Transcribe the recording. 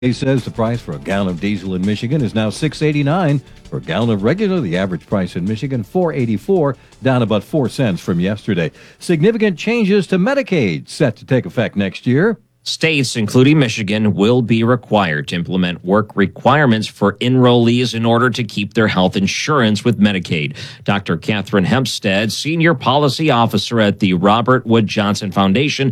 He says the price for a gallon of diesel in Michigan is now $6.89. For a gallon of regular, the average price in Michigan, $4.84, down about 4 cents from yesterday. Significant changes to Medicaid set to take effect next year. States, including Michigan, will be required to implement work requirements for enrollees in order to keep their health insurance with Medicaid. Dr. Catherine Hempstead, Senior Policy Officer at the Robert Wood Johnson Foundation,